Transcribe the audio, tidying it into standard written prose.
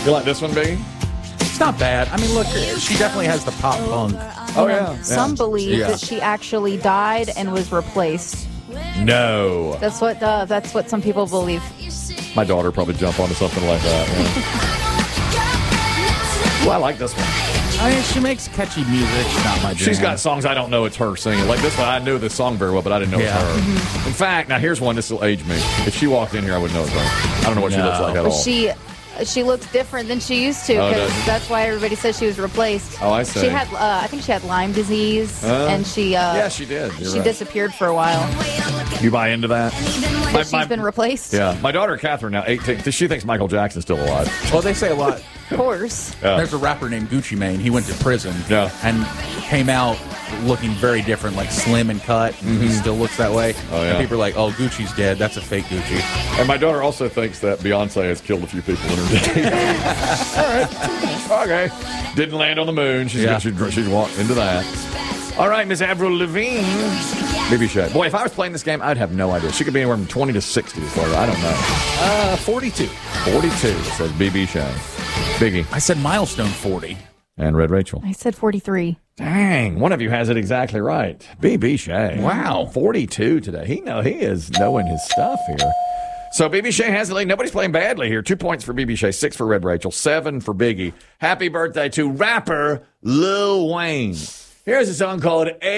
You like this one, Biggie? It's not bad. I mean, look, she definitely has the pop punk. Oh, yeah. Some believe Yeah. that she actually died and was replaced. No. That's what some people believe. My daughter probably jump onto something like that. Yeah. Well, I like this one. I mean, she makes catchy music. She's not my jam. She's got songs I don't know it's her singing. Like this one, I knew this song very well, but I didn't know it's Yeah. her. Mm-hmm. In fact, now here's one. This will age me. If she walked in here, I wouldn't know it's her. I don't know what she looks like at But all. she looks different than she used to Oh, because does she? that's why everybody says she was replaced. Oh, I see. She had, I think she had Lyme disease, and she Yeah, she did. You're she right. disappeared for a while. You buy into that? But she's been replaced. Yeah. My daughter, Catherine, now 18, she thinks Michael Jackson's still alive. Well, they say a lot. Of course. Yeah. There's a rapper named Gucci Mane. He went to prison Yeah. and came out looking very different, like slim and cut. And he still looks that way. Oh, yeah. And people are like, oh, Gucci's dead. That's a fake Gucci. And my daughter also thinks that Beyonce has killed a few people in her day. All right. Okay. Didn't land on the moon. She'd walk into that. All right, Miss Avril Lavigne. BB Shea. Boy, if I was playing this game, I'd have no idea. She could be anywhere from 20 to 60 as far as I don't know. 42. 42 says BB Shea. Biggie. I said milestone 40. And Red Rachel. I said 43. Dang, one of you has it exactly right. BB Shea. Wow. 42 today. He is knowing his stuff here. So BB Shea has the lead. Nobody's playing badly here. 2 points for BB Shea, 6 for Red Rachel, 7 for Biggie. Happy birthday to rapper Lil Wayne. Here's a song called